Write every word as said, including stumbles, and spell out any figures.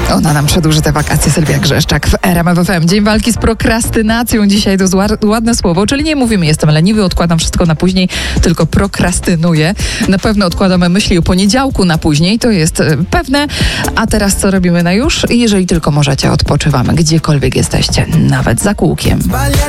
Ona nam przedłuży te wakacje. Sylwia Grzeszczak w R M F F M. Dzień walki z prokrastynacją. Dzisiaj to zła, ładne słowo, czyli nie mówimy jestem leniwy, odkładam wszystko na później, tylko prokrastynuję. Na pewno odkładamy myśli o poniedziałku na później, to jest pewne. A teraz co robimy na już? Jeżeli tylko możecie, odpoczywamy, gdziekolwiek jesteście, nawet za kółkiem.